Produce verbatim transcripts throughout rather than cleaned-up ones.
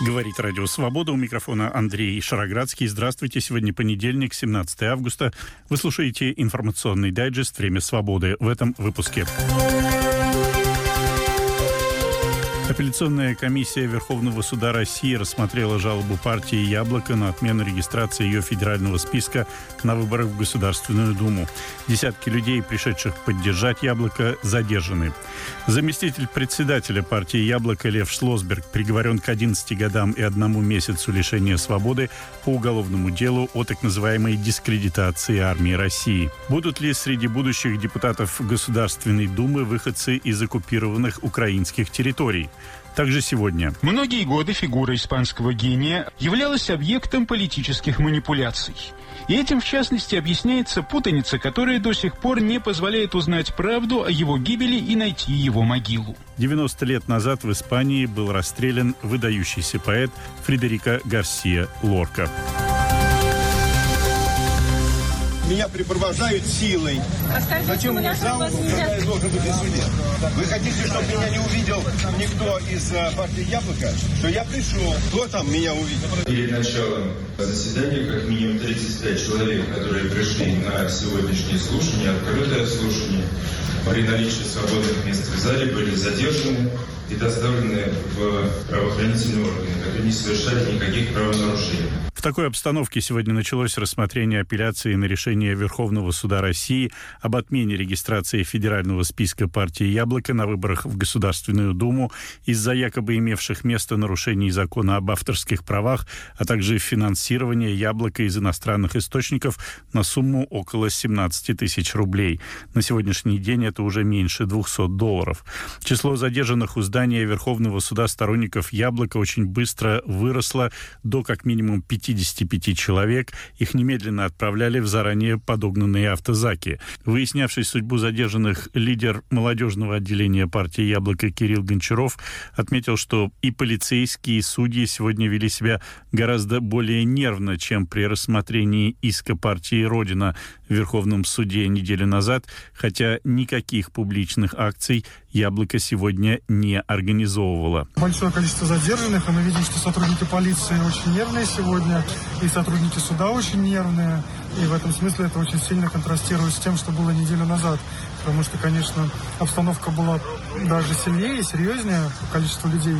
Говорит Радио Свобода. У микрофона Андрей Шароградский. Здравствуйте. Сегодня понедельник, семнадцатое августа. Вы слушаете информационный дайджест «Время свободы». В этом выпуске. Апелляционная комиссия Верховного суда России рассмотрела жалобу партии «Яблоко» на отмену регистрации ее федерального списка на выборах в Государственную Думу. Десятки людей, пришедших поддержать «Яблоко», задержаны. Заместитель председателя партии «Яблоко» Лев Шлосберг приговорен к одиннадцати годам и одному месяцу лишения свободы по уголовному делу о так называемой дискредитации армии России. Будут ли среди будущих депутатов Государственной Думы выходцы из оккупированных украинских территорий? Также сегодня. Многие годы фигура испанского гения являлась объектом политических манипуляций. И этим, в частности, объясняется путаница, которая до сих пор не позволяет узнать правду о его гибели и найти его могилу. девяносто лет назад в Испании был расстрелян выдающийся поэт Фредерико Гарсия Лорка. Меня припровождают силой. А скажите, Зачем мне зал, когда я должен быть в суде? Вы хотите, чтобы меня не увидел никто из партии «Яблоко»? Что я пришел. Кто там меня увидел? Перед началом заседания как минимум тридцать пять человек, которые пришли на сегодняшнее слушание, открытое слушание, при наличии свободных мест в зале были задержаны и доставлены в правоохранительные органы, которые не совершали никаких правонарушений. В такой обстановке сегодня началось рассмотрение апелляции на решение Верховного суда России об отмене регистрации федерального списка партии «Яблоко» на выборах в Государственную Думу из-за якобы имевших место нарушений закона об авторских правах, а также финансирования «Яблока» из иностранных источников на сумму около семнадцать тысяч рублей. На сегодняшний день это уже меньше двухсот долларов. Число задержанных у здания Верховного суда сторонников «Яблока» очень быстро выросло до как минимум пятидесяти пяти человек. Их немедленно отправляли в заранее подогнанные автозаки. Выяснявший судьбу задержанных, лидер молодежного отделения партии «Яблоко» Кирилл Гончаров отметил, что и полицейские, и судьи сегодня вели себя гораздо более нервно, чем при рассмотрении иска партии «Родина» в Верховном суде неделю назад, хотя никаких публичных акций «Яблоко» сегодня не организовывало. Большое количество задержанных, и мы видим, что сотрудники полиции очень нервные сегодня, и сотрудники суда очень нервные, и в этом смысле это очень сильно контрастирует с тем, что было неделю назад, потому что, конечно, обстановка была даже сильнее и серьезнее по количеству людей,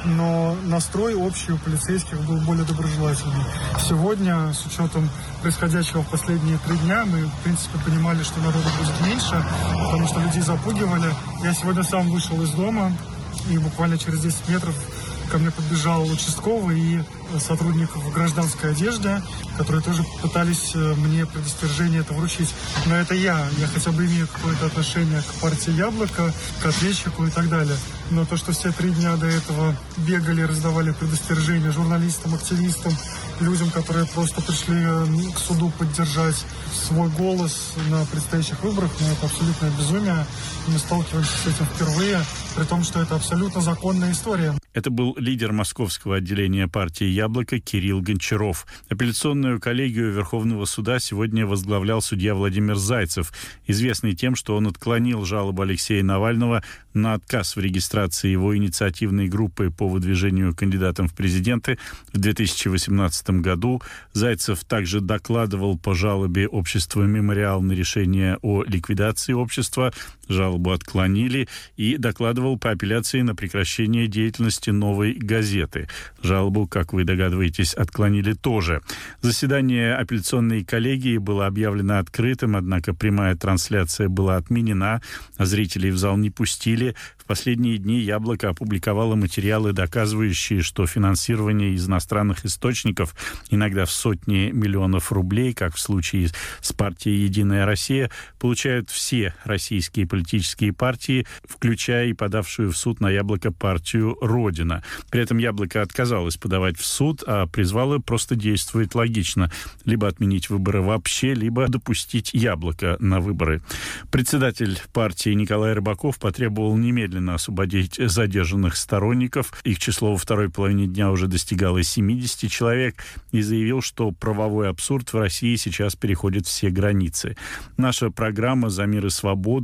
но настрой общий у полицейских был более доброжелательный. Сегодня, с учетом происходящего в последние три дня, мы, в принципе, понимали, что народу будет меньше, потому что людей запугивали. Я сегодня сам вышел из дома, и буквально через десять метров ко мне подбежал участковый и сотрудник в гражданской одежде, которые тоже пытались мне предостережение это вручить. Но это я. Я хотя бы имею какое-то отношение к партии «Яблоко», к ответчику и так далее. Но то, что все три дня до этого бегали, раздавали предостережения журналистам, активистам, людям, которые просто пришли к суду поддержать свой голос на предстоящих выборах, ну, это абсолютное безумие. Мы сталкиваемся с этим впервые, при том, что это абсолютно законная история. Это был лидер московского отделения партии «Яблоко» Кирилл Гончаров. Апелляционную коллегию Верховного суда сегодня возглавлял судья Владимир Зайцев, известный тем, что он отклонил жалобу Алексея Навального на отказ в регистрации его инициативной группы по выдвижению кандидатом в президенты в две тысячи восемнадцатом году. Зайцев также докладывал по жалобе общества «Мемориал» на решение о ликвидации общества. Жалобу отклонили, и докладывал по апелляции на прекращение деятельности «Новой газеты». Жалобу, как вы догадываетесь, отклонили тоже. Заседание апелляционной коллегии было объявлено открытым, однако прямая трансляция была отменена, а зрителей в зал не пустили. В последние дни «Яблоко» опубликовало материалы, доказывающие, что финансирование из иностранных источников, иногда в сотни миллионов рублей, как в случае с партией «Единая Россия», получают все российские политические партии, включая и подавшую в суд на «Яблоко» партию «Родина». При этом «Яблоко» отказалось подавать в суд, а призвало просто действовать логично. Либо отменить выборы вообще, либо допустить «Яблоко» на выборы. Председатель партии Николай Рыбаков потребовал немедленно освободить задержанных сторонников. Их число во второй половине дня уже достигало семидесяти человек, и заявил, что правовой абсурд в России сейчас переходит все границы. Наша программа «За мир и свободу», за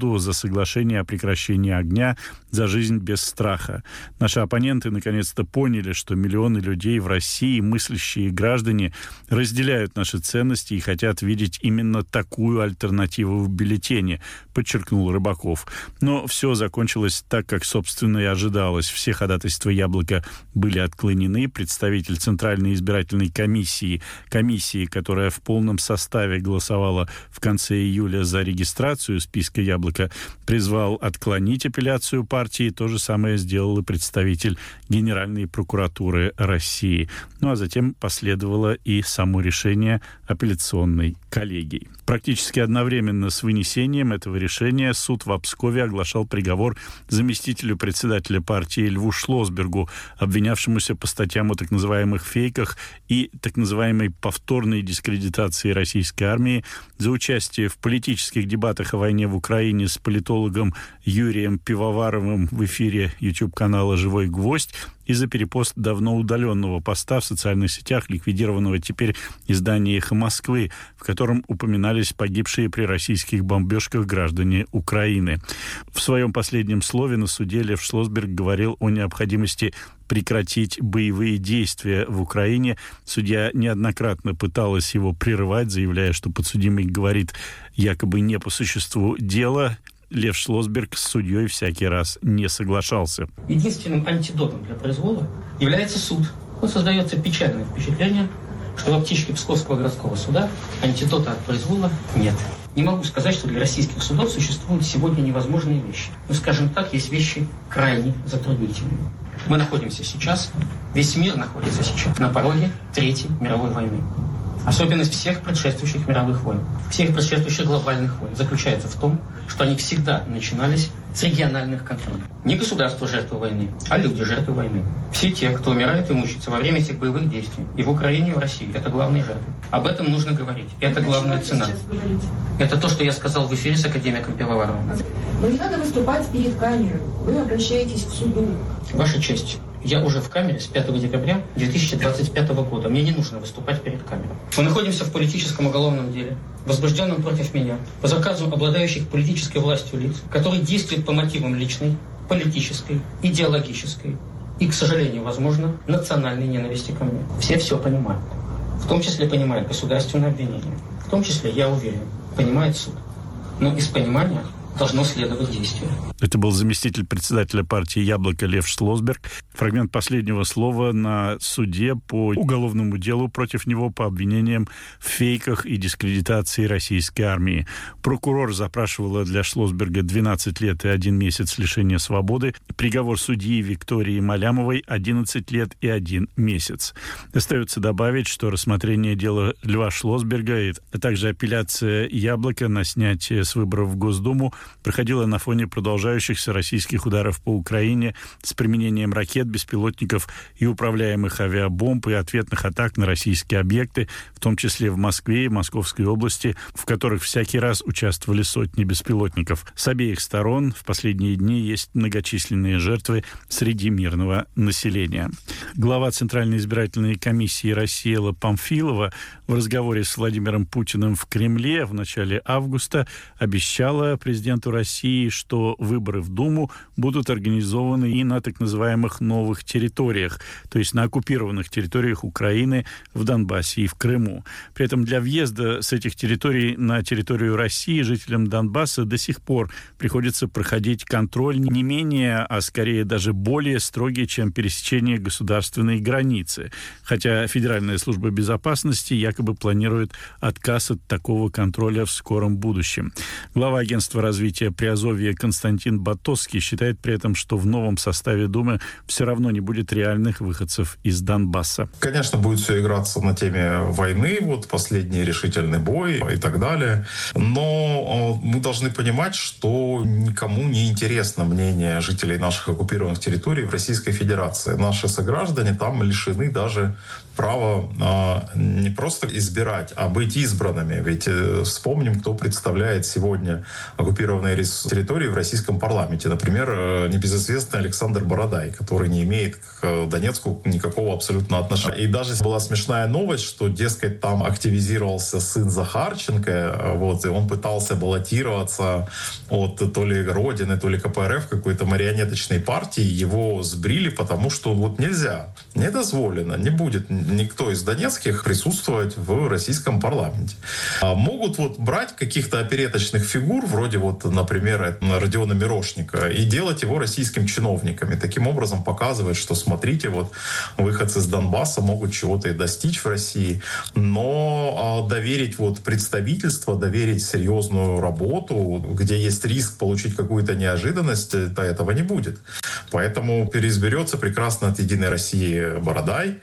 соглашение о прекращении огня за жизнь без страха. Наши оппоненты наконец-то поняли, что миллионы людей в России, мыслящие граждане, разделяют наши ценности и хотят видеть именно такую альтернативу в бюллетене, подчеркнул Рыбаков. Но все закончилось так, как, собственно, и ожидалось. Все ходатайства «Яблока» были отклонены. Представитель Центральной избирательной комиссии, комиссии, которая в полном составе голосовала в конце июля за регистрацию списка «Яблока», призвал отклонить апелляцию партии. То же самое сделал и представитель Генеральной прокуратуры России. Ну а затем последовало и само решение апелляционной коллегии. Практически одновременно с вынесением этого решения суд в Пскове оглашал приговор заместителю председателя партии Льву Шлосбергу, обвинявшемуся по статьям о так называемых фейках и так называемой повторной дискредитации российской армии за участие в политических дебатах о войне в Украине с политологом Юрием Пивоваровым в эфире YouTube-канала «Живой гвоздь» и за перепост давно удаленного поста в социальных сетях, ликвидированного теперь издания «Эхо Москвы», в котором упоминались погибшие при российских бомбежках граждане Украины. В своем последнем слове на суде Лев Шлосберг говорил о необходимости прекратить боевые действия в Украине. Судья неоднократно пыталась его прерывать, заявляя, что подсудимый говорит якобы не по существу дела. Лев Шлосберг с судьей всякий раз не соглашался. Единственным антидотом для произвола является суд. Он создается печальное впечатление, что в аптечке Псковского городского суда антидота от произвола нет. Не могу сказать, что для российских судов существуют сегодня невозможные вещи. Но, скажем так, есть вещи крайне затруднительные. Мы находимся сейчас, весь мир находится сейчас на пороге Третьей мировой войны. Особенность всех предшествующих мировых войн, всех предшествующих глобальных войн заключается в том, что они всегда начинались с региональных конфликтов. Не государство жертвы войны, а люди жертвы войны. Все те, кто умирают и мучаются во время этих боевых действий, и в Украине, и в России, это главные жертвы. Об этом нужно говорить. Это главная цена. Это то, что я сказал в эфире с академиком Пивоваровым. Но не надо выступать перед камерой. Вы обращаетесь к суду. Ваша честь. Я уже в камере с пятого декабря две тысячи двадцать пятого года. Мне не нужно выступать перед камерой. Мы находимся в политическом уголовном деле, возбужденном против меня, по заказу обладающих политической властью лиц, которые действуют по мотивам личной, политической, идеологической и, к сожалению, возможно, национальной ненависти ко мне. Все все понимают. В том числе понимает государственное обвинение. В том числе, я уверен, понимает суд. Но из понимания должно следовать действие. Это был заместитель председателя партии «Яблоко» Лев Шлосберг. Фрагмент последнего слова на суде по уголовному делу против него по обвинениям в фейках и дискредитации российской армии. Прокурор запрашивала для Шлосберга двенадцать лет и один месяц лишения свободы. Приговор судьи Виктории Малямовой одиннадцать лет и один месяц. Остается добавить, что рассмотрение дела Льва Шлосберга, а также апелляция «Яблока» на снятие с выборов в Госдуму проходила на фоне продолжающихся российских ударов по Украине с применением ракет, беспилотников и управляемых авиабомб и ответных атак на российские объекты, в том числе в Москве и Московской области, в которых всякий раз участвовали сотни беспилотников. С обеих сторон в последние дни есть многочисленные жертвы среди мирного населения. Глава Центральной избирательной комиссии Расиэла Памфилова в разговоре с Владимиром Путиным в Кремле в начале августа обещала президенту России, что выборы в Думу будут организованы и на так называемых новых территориях, то есть на оккупированных территориях Украины, в Донбассе и в Крыму. При этом для въезда с этих территорий на территорию России жителям Донбасса до сих пор приходится проходить контроль не менее, а скорее даже более строгий, чем пересечение государственной границы. Хотя Федеральная служба безопасности якобы планирует отказ от такого контроля в скором будущем. Глава агентства развития Приазовья Константин Батоский считает при этом, что в новом составе Думы все равно не будет реальных выходцев из Донбасса. Конечно, будет все играться на теме войны, вот последний решительный бой и так далее. Но мы должны понимать, что никому не интересно мнение жителей наших оккупированных территорий в Российской Федерации. Наши сограждане граждане там лишены даже права э, не просто избирать, а быть избранными. Ведь э, вспомним, кто представляет сегодня оккупированные территории в российском парламенте. Например, э, небезызвестный Александр Бородай, который не имеет к Донецку никакого абсолютно отношения. И даже была смешная новость, что, дескать, там активизировался сын Захарченко, вот, и он пытался баллотироваться от то ли Родины, то ли ка пэ эр эф, какой-то марионеточной партии. Его сбрили, потому что вот нельзя, не дозволено, не будет никто из донецких присутствовать в российском парламенте. А могут вот брать каких-то опереточных фигур, вроде вот, например, Родиона Мирошника, и делать его российскими чиновниками. Таким образом показывать, что, смотрите, вот выходцы из Донбасса могут чего-то и достичь в России, но доверить вот представительство, доверить серьезную работу, где есть риск получить какую-то неожиданность, то этого не будет. Поэтому переизберется прекрасно от «Единой России» Бородай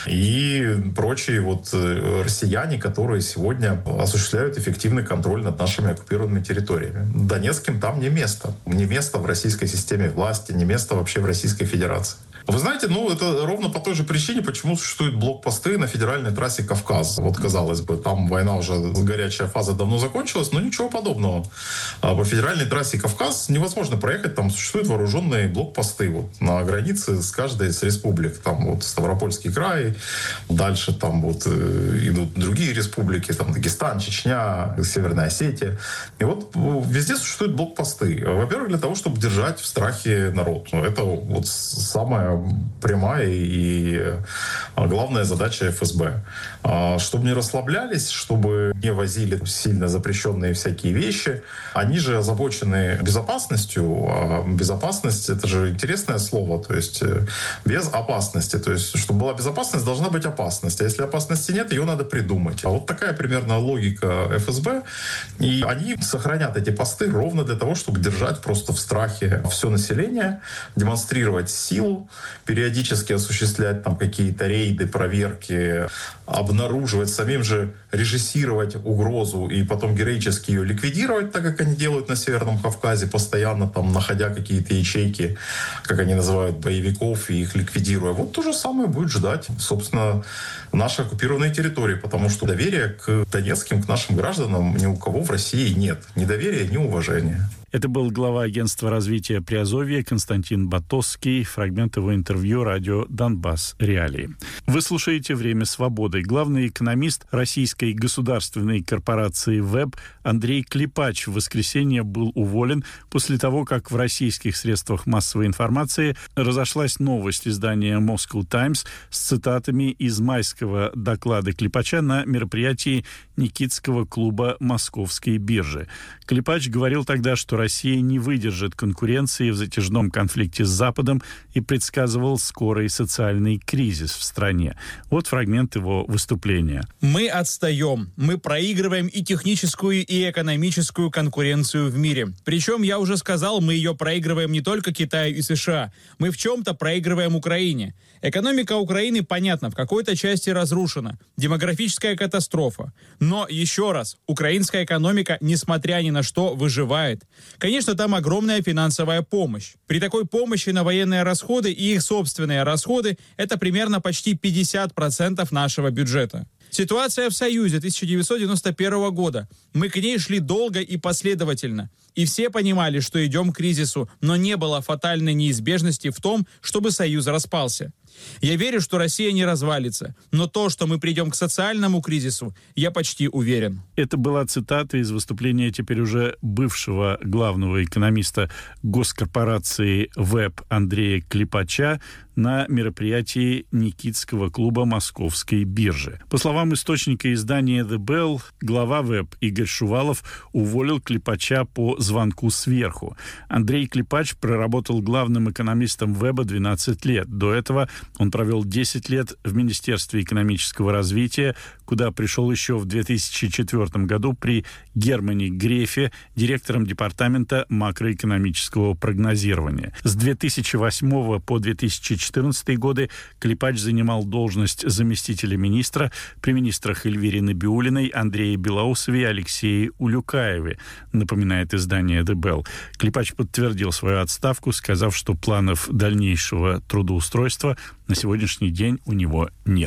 и прочие вот россияне, которые сегодня осуществляют эффективный контроль над нашими оккупированными территориями. Донецким там не место. Не место в российской системе власти, не место вообще в Российской Федерации. Вы знаете, ну это ровно по той же причине, почему существуют блокпосты на федеральной трассе Кавказ. Вот, казалось бы, там война уже, горячая фаза давно закончилась, но ничего подобного. А по федеральной трассе Кавказ невозможно проехать, там существуют вооруженные блокпосты вот, на границе с каждой из республик. Там вот Ставропольский край, дальше там вот идут другие республики, там Дагестан, Чечня, Северная Осетия. И вот везде существуют блокпосты. Во-первых, для того, чтобы держать в страхе народ. Это вот самое прямая и главная задача эф эс бэ. Чтобы не расслаблялись, чтобы не возили сильно запрещенные всякие вещи. Они же озабочены безопасностью. А безопасность — это же интересное слово. То есть без опасности. То есть, чтобы была безопасность, должна быть опасность. А если опасности нет, ее надо придумать. А вот такая примерно логика эф эс бэ. И они сохранят эти посты ровно для того, чтобы держать просто в страхе все население, демонстрировать силу, периодически осуществлять там какие-то рейды, проверки, обнаруживать, самим же режиссировать угрозу и потом героически ее ликвидировать, так как они делают на Северном Кавказе, постоянно там находя какие-то ячейки, как они называют, боевиков, и их ликвидируя. Вот то же самое будет ждать, собственно, наши оккупированные территории, потому что доверия к донецким, к нашим гражданам ни у кого в России нет. Ни доверия, ни уважения. Это был глава агентства развития Приазовья Константин Батосский. Фрагмент его интервью радио «Донбасс. Реалии». Вы слушаете «Время свободы». Главный экономист российской государственной корпорации ВЭБ Андрей Клепач в воскресенье был уволен после того, как в российских средствах массовой информации разошлась новость издания Moscow Times с цитатами из майского доклада Клепача на мероприятии Никитского клуба Московской биржи. Клепач говорил тогда, что Россия не выдержит конкуренции в затяжном конфликте с Западом и предсказывал скорый социальный кризис в стране. Вот фрагмент его выступления. Мы отстаем. Мы проигрываем и техническую, и экономическую конкуренцию в мире. Причем, я уже сказал, мы ее проигрываем не только Китаю и США. Мы в чем-то проигрываем Украине. Экономика Украины, понятно, в какой-то части разрушена. Демографическая катастрофа. Но, еще раз, украинская экономика, несмотря ни на что, выживает. Конечно, там огромная финансовая помощь. При такой помощи на военные расходы и их собственные расходы это примерно почти пятьдесят процентов нашего бюджета. Ситуация в Союзе тысяча девятьсот девяносто первого года. Мы к ней шли долго и последовательно. И все понимали, что идем к кризису, но не было фатальной неизбежности в том, чтобы Союз распался. Я верю, что Россия не развалится, но то, что мы придем к социальному кризису, я почти уверен. Это была цитата из выступления теперь уже бывшего главного экономиста госкорпорации ВЭБ Андрея Клепача на мероприятии Никитского клуба Московской биржи. По словам источника издания The Bell, глава ВЭБ Игорь Шувалов уволил Клепача по звонку сверху. Андрей Клепач проработал главным экономистом ВЭБа двенадцать лет. До этого он провел десять лет в Министерстве экономического развития, куда пришел еще в две тысячи четвёртом году при Германе Грефе, директором департамента макроэкономического прогнозирования. С две тысячи восьмого по две тысячи четырнадцатый годы Клепач занимал должность заместителя министра при министрах Эльвире Набиуллиной, Андрее Белоусове и Алексее Улюкаеве, напоминает издание The Bell. Клепач подтвердил свою отставку, сказав, что планов дальнейшего трудоустройства на сегодняшний день у него нет.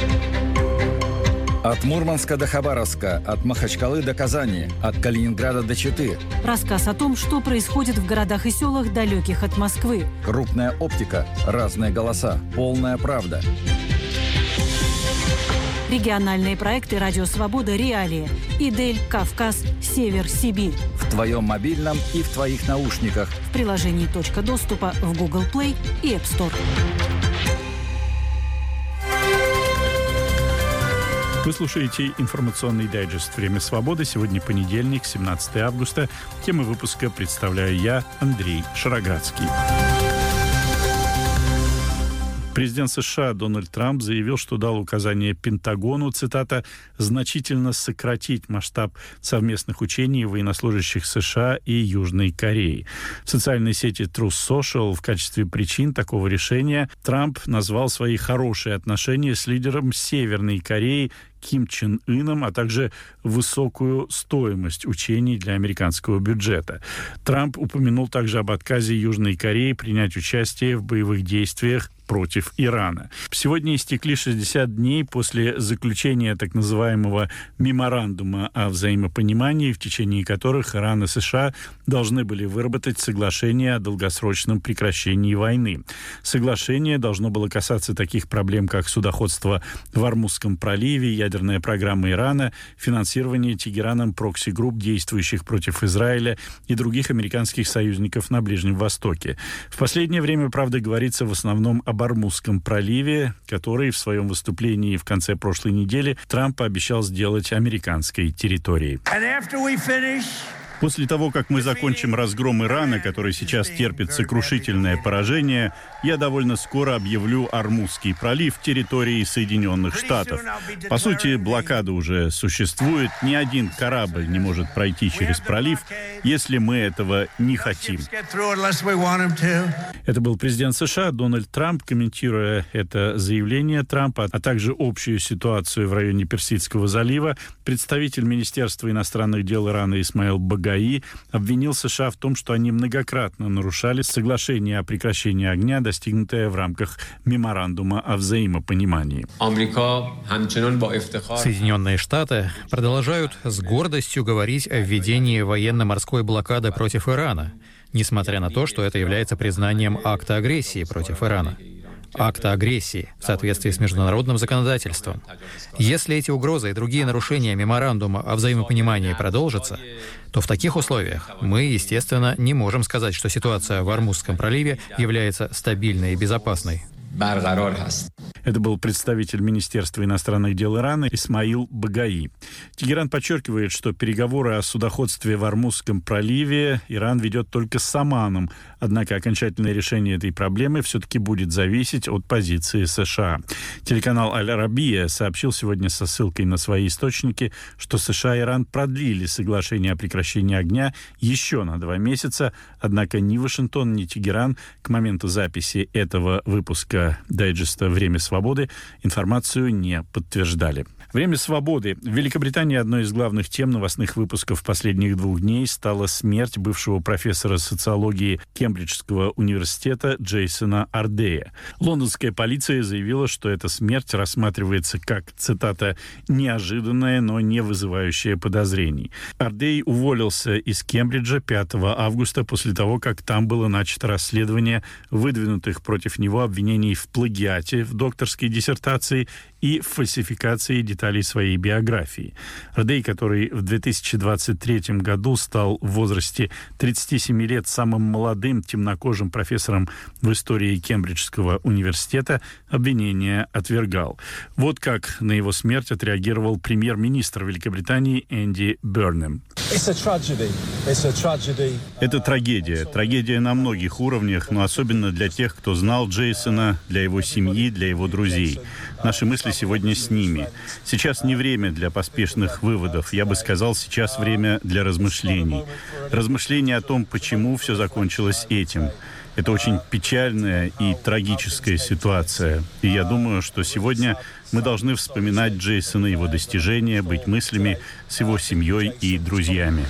От Мурманска до Хабаровска, от Махачкалы до Казани, от Калининграда до Читы. Рассказ о том, что происходит в городах и селах, далеких от Москвы. Крупная оптика, разные голоса, полная правда. Региональные проекты «Радио Свобода», «Реалии», «Идель», «Кавказ», «Север», «Сибирь». В твоем мобильном и в твоих наушниках. В приложении «Точка доступа» в Google Play и App Store. Вы слушаете информационный дайджест «Время свободы». Сегодня понедельник, семнадцатое августа. Темы выпуска представляю я, Андрей Шароградский. Президент США Дональд Трамп заявил, что дал указание Пентагону, цитата, «значительно сократить масштаб совместных учений военнослужащих США и Южной Кореи». В социальной сети Truth Social в качестве причин такого решения Трамп назвал свои хорошие отношения с лидером Северной Кореи Ким Чен Ыном, а также высокую стоимость учений для американского бюджета. Трамп упомянул также об отказе Южной Кореи принять участие в боевых действиях против Ирана. Сегодня истекли шестьдесят дней после заключения так называемого меморандума о взаимопонимании, в течение которых Иран и США должны были выработать соглашение о долгосрочном прекращении войны. Соглашение должно было касаться таких проблем, как судоходство в Ормузском проливе, ядерная программа Ирана, финансирование Тегераном прокси-групп, действующих против Израиля и других американских союзников на Ближнем Востоке. В последнее время, правда, говорится в основном об Ормузском проливе, который в своем выступлении в конце прошлой недели Трамп пообещал сделать американской территорией. После того, как мы закончим разгром Ирана, который сейчас терпит сокрушительное поражение, я довольно скоро объявлю Ормузский пролив территорией Соединенных Штатов. По сути, блокада уже существует. Ни один корабль не может пройти через пролив, если мы этого не хотим. Это был президент США Дональд Трамп, комментируя это заявление Трампа, а также общую ситуацию в районе Персидского залива. Представитель Министерства иностранных дел Ирана Исмаил Багаи обвинил США в том, что они многократно нарушали соглашение о прекращении огня, достигнутое в рамках меморандума о взаимопонимании. Соединенные Штаты продолжают с гордостью говорить о введении военно-морской блокады против Ирана, несмотря на то, что это является признанием акта агрессии против Ирана. Акта агрессии в соответствии с международным законодательством. Если эти угрозы и другие нарушения меморандума о взаимопонимании продолжатся, то в таких условиях мы, естественно, не можем сказать, что ситуация в Ормузском проливе является стабильной и безопасной. Это был представитель Министерства иностранных дел Ирана Исмаил Багаи. Тегеран подчеркивает, что переговоры о судоходстве в Ормузском проливе Иран ведет только с Оманом. Однако окончательное решение этой проблемы все-таки будет зависеть от позиции США. Телеканал Аль-Арабия сообщил сегодня со ссылкой на свои источники, что США и Иран продлили соглашение о прекращении огня еще на два месяца. Однако ни Вашингтон, ни Тегеран к моменту записи этого выпуска дайджеста «Время свободы» информацию не подтверждали. «Время свободы». В Великобритании одной из главных тем новостных выпусков последних двух дней стала смерть бывшего профессора социологии Кембриджского университета Джейсона Ардея. Лондонская полиция заявила, что эта смерть рассматривается как, цитата, «неожиданная, но не вызывающая подозрений». Ардей уволился из Кембриджа пятого августа после того, как там было начато расследование выдвинутых против него обвинений в плагиате в докторской диссертации и в фальсификации деталей своей биографии. Ардей, который в две тысячи двадцать третьем году стал в возрасте тридцати семи лет самым молодым темнокожим профессором в истории Кембриджского университета, обвинения отвергал. Вот как на его смерть отреагировал премьер-министр Великобритании Энди Бернем. Это трагедия. Трагедия на многих уровнях, но особенно для тех, кто знал Джейсона, для его семьи, для его друзей. Наши мысли сегодня с ними. Сейчас не время для поспешных выводов. Я бы сказал, сейчас время для размышлений. Размышлений о том, почему все закончилось этим. Это очень печальная и трагическая ситуация. И я думаю, что сегодня мы должны вспоминать Джейсона, его достижения, быть мыслями с его семьей и друзьями.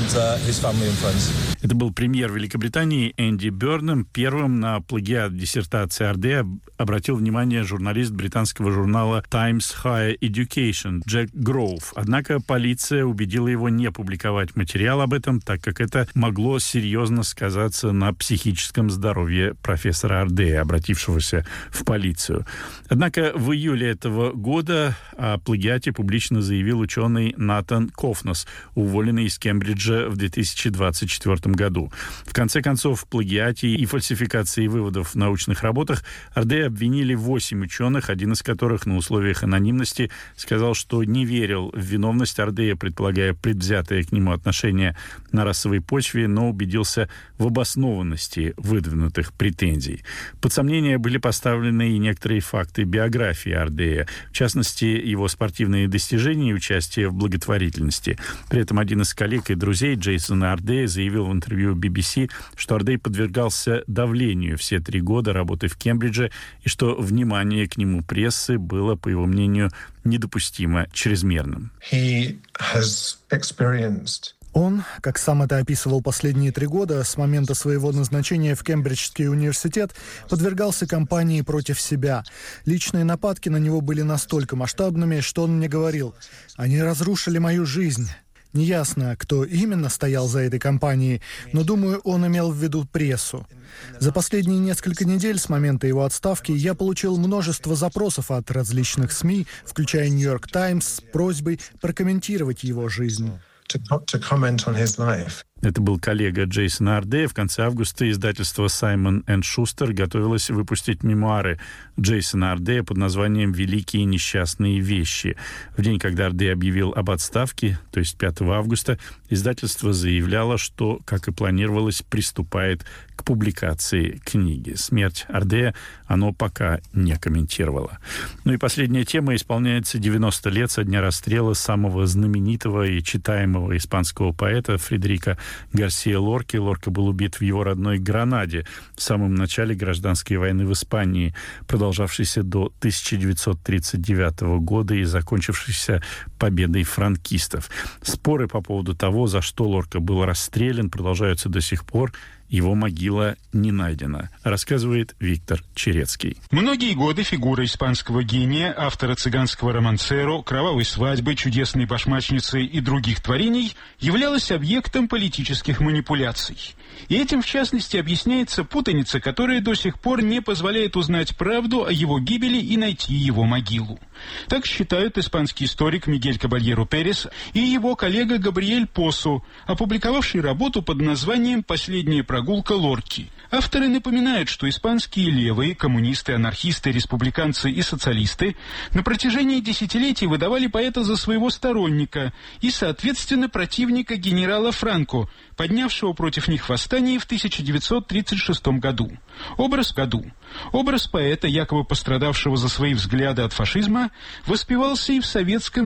Это был премьер Великобритании Энди Бернам. Первым на плагиат диссертации Ардея обратил внимание журналист британского журнала Times Higher Education Джек Гроув. Однако полиция убедила его не публиковать материал об этом, так как это могло серьезно сказаться на психическом здоровье профессора Ардея, обратившегося в полицию. Однако в июле этого года о плагиате публично заявил ученый Натан Кофнас, уволенный из Кембриджа в две тысячи двадцать четвёртом году. В конце концов, в плагиате и фальсификации выводов в научных работах Ардея обвинили восемь ученых, один из которых на условиях анонимности сказал, что не верил в виновность Ардея, предполагая предвзятое к нему отношение на расовой почве, но убедился в обоснованности выдвинутых претензий. Под сомнение были поставлены и некоторые факты биографии Ардея, в частности, его спортивные достижения и участие в благотворительности. При этом один из коллег и друзей Джейсона Ардея заявил в интервью би би си, что Ардей подвергался давлению все три года работы в Кембридже и что внимание к нему прессы было, по его мнению, недопустимо чрезмерным. He has experienced Он, как сам это описывал последние три года, с момента своего назначения в Кембриджский университет, подвергался кампании против себя. Личные нападки на него были настолько масштабными, что он мне говорил: «Они разрушили мою жизнь». Неясно, кто именно стоял за этой кампанией, но, думаю, он имел в виду прессу. За последние несколько недель с момента его отставки я получил множество запросов от различных СМИ, включая «Нью-Йорк Таймс», с просьбой прокомментировать его жизнь. Это был коллега Джейсона Ардея. В конце августа издательство Саймон энд Шустер готовилось выпустить мемуары Джейсона Ардея под названием «Великие несчастные вещи». В день, когда Ардей объявил об отставке, то есть пятого августа, издательство заявляло, что, как и планировалось, приступает к публикации книги. Смерть Ардея оно пока не комментировало. Ну и последняя тема. Исполняется девяносто лет со дня расстрела самого знаменитого и читаемого испанского поэта Фредерико Гарсия Лорки. Лорка был убит в его родной Гранаде в самом начале гражданской войны в Испании, продолжавшейся до тысяча девятьсот тридцать девятого года и закончившейся победой франкистов. Споры по поводу того, за что Лорка был расстрелян, продолжаются до сих пор. Его могила не найдена, рассказывает Виктор Черецкий. Многие годы фигура испанского гения, автора цыганского романсеро, кровавой свадьбы, чудесной башмачницы и других творений являлась объектом политических манипуляций. И этим, в частности, объясняется путаница, которая до сих пор не позволяет узнать правду о его гибели и найти его могилу. Так считают испанский историк Мигель Кабальеро Перес и его коллега Габриэль Посо, опубликовавший работу под названием «Последняя прогулка Лорки». Авторы напоминают, что испанские левые, коммунисты, анархисты, республиканцы и социалисты на протяжении десятилетий выдавали поэта за своего сторонника и, соответственно, противника генерала Франко, поднявшего против них восстание в тысяча девятьсот тридцать шестом году. Образ году. Образ поэта, якобы пострадавшего за свои взгляды от фашизма, воспевался и в советском